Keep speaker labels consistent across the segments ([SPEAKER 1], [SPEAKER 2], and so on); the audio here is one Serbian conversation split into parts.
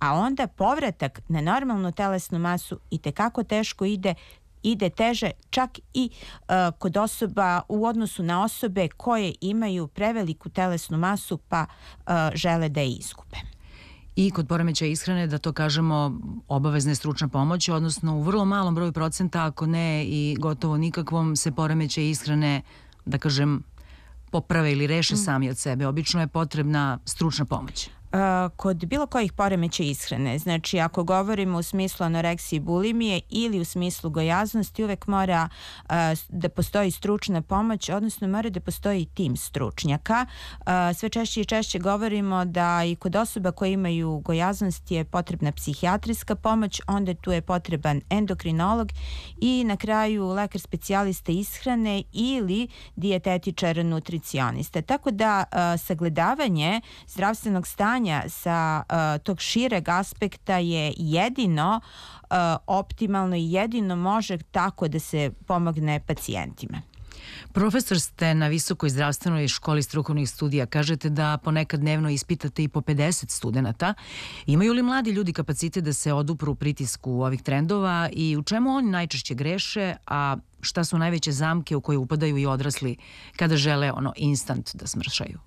[SPEAKER 1] a onda povratak na normalnu telesnu masu itekako teško ide teže čak i kod osoba u odnosu na osobe koje imaju preveliku telesnu masu pa žele da je izgube.
[SPEAKER 2] I kod poremećaja ishrane, da to kažemo, obavezna je stručna pomoć, odnosno u vrlo malom broju procenta, ako ne i gotovo nikakvom, se poremećaj ishrane, da kažem, poprave ili reše sami od sebe. Obično je potrebna stručna pomoć.
[SPEAKER 1] Kod bilo kojih poremećaja ishrane, znači ako govorimo u smislu anoreksije i bulimije ili u smislu gojaznosti, uvek mora da postoji stručna pomoć, odnosno mora da postoji tim stručnjaka. Sve češće i češće govorimo da i kod osoba koje imaju gojaznost je potrebna psihijatrijska pomoć, onda tu je potreban endokrinolog i na kraju lekar specijalista ishrane ili dijetetičar nutricionista. Tako da sagledavanje zdravstvenog stanja sa tog šireg aspekta je jedino optimalno i jedino može tako da se pomogne pacijentima.
[SPEAKER 2] Profesor ste na Visokoj zdravstvenoj školi strukovnih studija. Kažete da ponekad dnevno ispitate i po 50 studenata. Imaju li mladi ljudi kapacitet da se odupru pritisku ovih trendova i u čemu oni najčešće greše, a šta su najveće zamke u koje upadaju i odrasli kada žele instant da smršaju?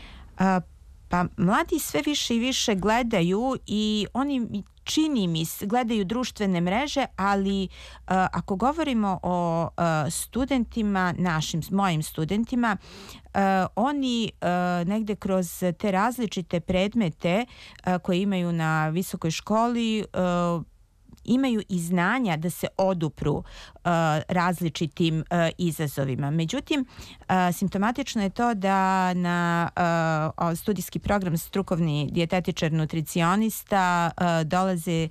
[SPEAKER 1] Pa mladi sve više i više gledaju i oni, čini mi se, gledaju društvene mreže, ali ako govorimo o studentima, mojim studentima, oni negde kroz te različite predmete koje imaju na visokoj školi imaju i znanja da se odupru različitim izazovima. Međutim, simptomatično je to da na studijski program strukovni dijetetičar nutricionista dolaze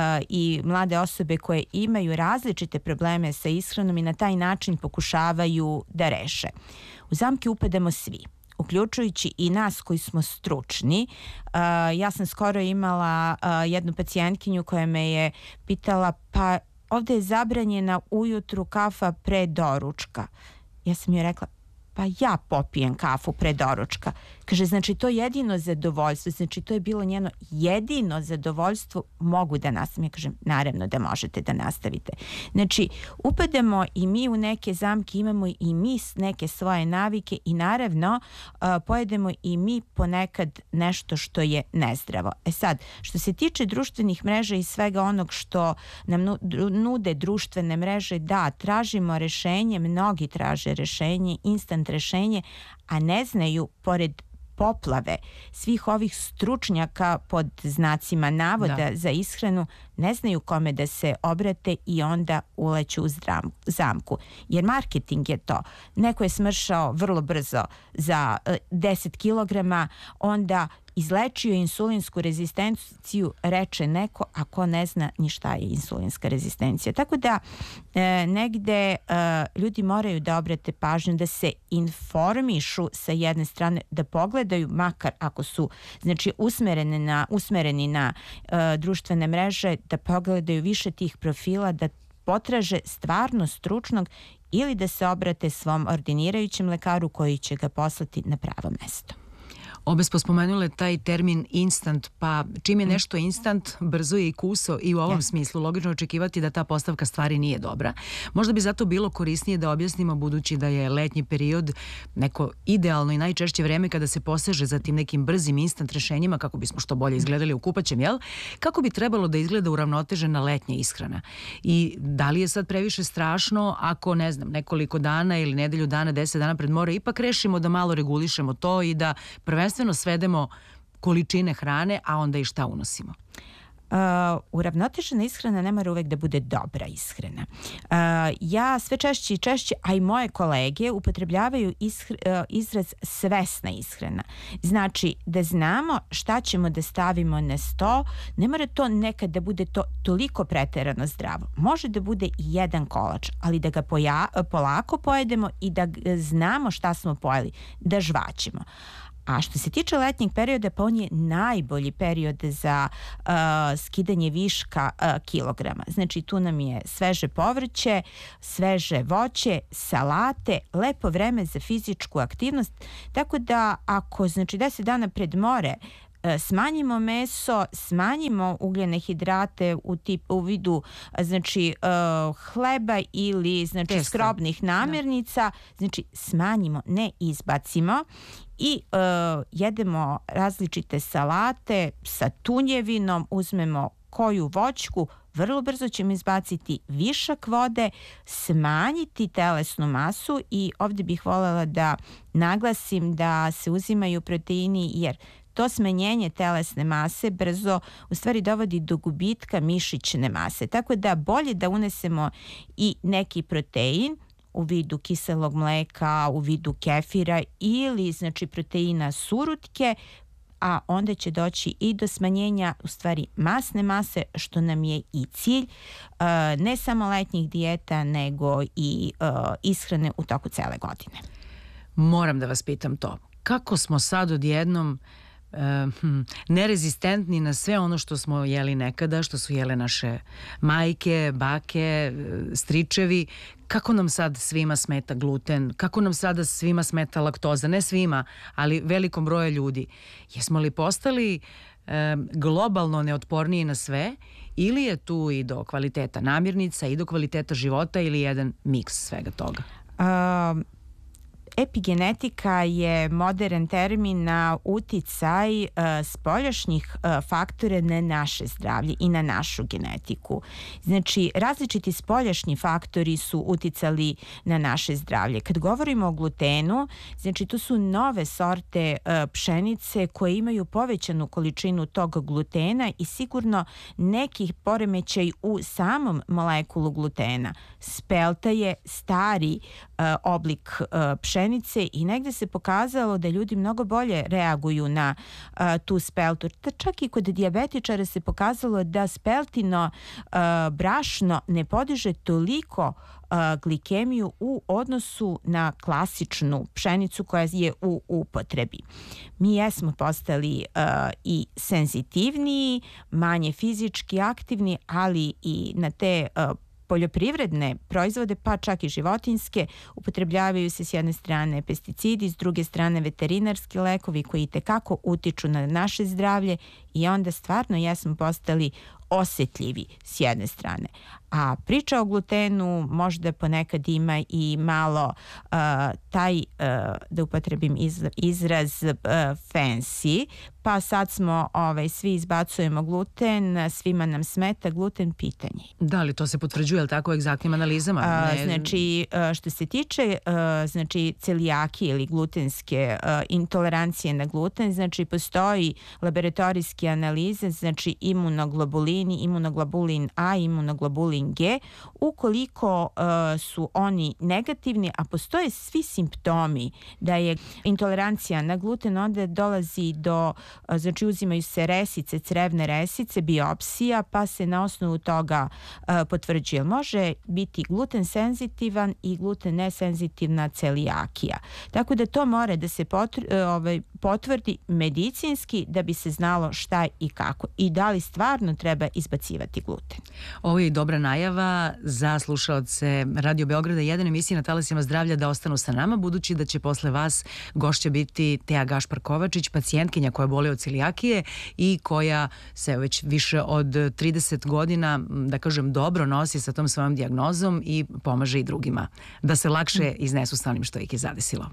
[SPEAKER 1] i mlade osobe koje imaju različite probleme sa ishranom i na taj način pokušavaju da reše. U zamke upadamo svi, uključujući i nas koji smo stručni. Ja sam skoro imala jednu pacijentkinju koja me je pitala, pa ovde je zabranjena ujutru kafa pre doručka. Ja sam joj rekla, pa ja popijem kafu pre doručka. Kaže, znači to je jedino zadovoljstvo, znači to je bilo njeno jedino zadovoljstvo, mogu da nastavim. Ja kažem, naravno da možete da nastavite. Znači, upadamo i mi u neke zamke, imamo i mi neke svoje navike i naravno pojedemo i mi ponekad nešto što je nezdravo. Sad, što se tiče društvenih mreža i svega onog što nam nude društvene mreže, da, tražimo rešenje, mnogi traže rešenje, instant rešenje, a ne znaju, pored poplave svih ovih stručnjaka pod znacima navoda za ishranu, ne znaju kome da se obrate i onda uleću u zamku. Jer marketing je to. Neko je smršao vrlo brzo za 10 kilograma, onda izlečio insulinsku rezistenciju, reče neko, a ko ne zna ni šta je insulinska rezistencija. Tako da negde ljudi moraju da obrate pažnju, da se informišu sa jedne strane, da pogledaju, makar ako su usmereni na društvene mreže, da pogledaju više tih profila, da potraže stvarno stručnog ili da se obrate svom ordinirajućem lekaru koji će ga poslati na pravo mesto.
[SPEAKER 2] Obe smo spomenule taj termin instant, pa čim je nešto instant, brzo je i kuso i u ovom smislu logično očekivati da ta postavka stvari nije dobra. Možda bi zato bilo korisnije da objasnimo, budući da je letnji period neko idealno i najčešće vreme kada se poseže za tim nekim brzim instant rešenjima kako bismo što bolje izgledali u kupaćem, jel? Kako bi trebalo da izgleda uravnotežena letnja ishrana? I da li je sad previše strašno ako, ne znam, nekoliko dana ili nedelju dana, 10 dana pred more, ipak rešimo da malo regulišemo to i da prvenstveno svedemo količine hrane, a onda i šta unosimo?
[SPEAKER 1] Uravnotežena ishrana ne mora uvek da bude dobra ishrana. Ja sve češće i češće, a i moje kolege upotrebljavaju izraz svesna ishrana. Znači da znamo šta ćemo da stavimo na sto, ne mora to nekad da bude to toliko preterano zdravo. Može da bude i jedan kolač, ali da ga polako pojedemo i da znamo šta smo pojeli, da žvaćimo. A što se tiče letnjeg perioda, pa on je najbolji period za skidanje viška kilograma. Znači tu nam je sveže povrće, sveže voće, salate, lepo vreme za fizičku aktivnost. Tako da ako 10 dana pred more smanjimo meso, smanjimo ugljene hidrate u vidu znači hleba ili znači skrobnih namirnica, znači smanjimo, ne izbacimo. I jedemo različite salate sa tunjevinom, uzmemo koju voćku, vrlo brzo ćemo izbaciti višak vode, smanjiti telesnu masu i ovdje bih voljela da naglasim da se uzimaju proteini jer to smanjenje telesne mase brzo u stvari dovodi do gubitka mišićne mase. Tako da bolje da unesemo i neki protein u vidu kiselog mleka, u vidu kefira ili znači proteina surutke, a onda će doći i do smanjenja u stvari masne mase, što nam je i cilj ne samo letnjih dijeta, nego i ishrane u toku cele godine.
[SPEAKER 2] Moram da vas pitam to. Kako smo sad odjednom nerezistentni na sve ono što smo jeli nekada, što su jele naše majke, bake, stričevi? Kako nam sad svima smeta gluten? Kako nam sada svima smeta laktoza? Ne svima, ali velikom broju ljudi. Jesmo li postali globalno neotporniji na sve ili je tu i do kvaliteta namirnica i do kvaliteta života ili jedan miks svega toga?
[SPEAKER 1] Epigenetika je modern termin na uticaj spoljašnjih faktora na naše zdravlje i na našu genetiku. Znači, različiti spoljašnji faktori su uticali na naše zdravlje. Kad govorimo o glutenu, znači to su nove sorte pšenice koje imaju povećanu količinu tog glutena i sigurno nekih poremećaj u samom molekulu glutena. Spelta je stari oblik pšenice i negde se pokazalo da ljudi mnogo bolje reaguju na tu speltu. Čak i kod dijabetičara se pokazalo da speltino brašno ne podiže toliko glikemiju u odnosu na klasičnu pšenicu koja je u upotrebi. Mi jesmo postali i senzitivniji, manje fizički aktivni, ali i na te poljoprivredne proizvode, pa čak i životinjske, upotrebljavaju se s jedne strane pesticidi, s druge strane veterinarski lekovi koji itekako utiču na naše zdravlje i onda stvarno jesmo postali osjetljivi s jedne strane. A priča o glutenu možda ponekad ima i malo taj, da upotrebim izraz fancy, pa sad smo svi izbacujemo gluten, svima nam smeta gluten, pitanje.
[SPEAKER 2] Da li to se potvrđuje, ali tako, egzaktnim analizama?
[SPEAKER 1] Znači, što se tiče znači, celijakije ili glutenske intolerancije na gluten, znači postoji laboratorijske analize, znači imunoglobulini, imunoglobulin A, imunoglobulin G, ukoliko su oni negativni, a postoje svi simptomi da je intolerancija na gluten, onda dolazi do, znači uzimaju se resice, crevne resice, biopsija, pa se na osnovu toga potvrđuje. Može biti gluten senzitivan i gluten nesenzitivna celijakija. Tako da to mora da se potvrdi medicinski da bi se znalo šta i kako i da li stvarno treba izbacivati gluten.
[SPEAKER 2] Ovo je dobra najava za slušaoce Radio Beograda 1 emisije na talasima zdravlja da ostanu sa nama, budući da će posle vas gošća biti Teja Gašpar-Kovačić, pacijentkinja koja boli od celijakije i koja se već više od 30 godina, da kažem, dobro nosi sa tom svojom dijagnozom i pomaže i drugima da se lakše iznesu sa onim što ih je zadesilo.